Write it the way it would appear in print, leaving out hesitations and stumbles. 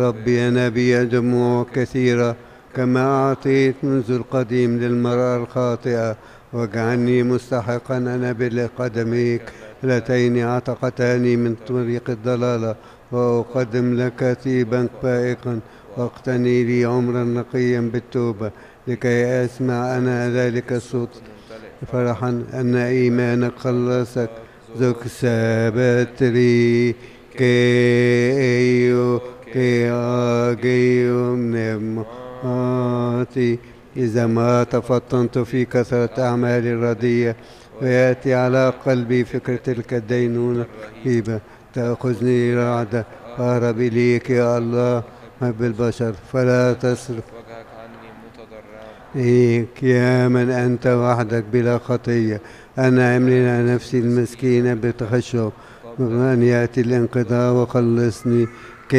ربي أنا بي دموع كثيرة كما أعطيت منذ القديم للمرأة الخاطئة، واجعلني مستحقا أنا بقدميك اللتين اعتقتاني من طريق الضلالة، وأقدم لك طيبا فائقا، واقتني لي عمرا نقيا بالتوبة، لكي أسمع أنا ذلك الصوت فرحا أن إيمانك خلصك. ذوك سابتري كيو كيو نماتي، إذا ما تفطنت في كثرة أعمالي الرديئة، ويأتي على قلبي فكرة تلك الدينونة هيبة تأخذني رعدة، أهرب إليك يا الله رب البشر، فلا تصرف وجهك عني متضرعا. إيك يا من أنت وحدك بلا خطية، أنعم لنا نفسي المسكينة بتخشع، وأن يأتي الانقضاء وخلصني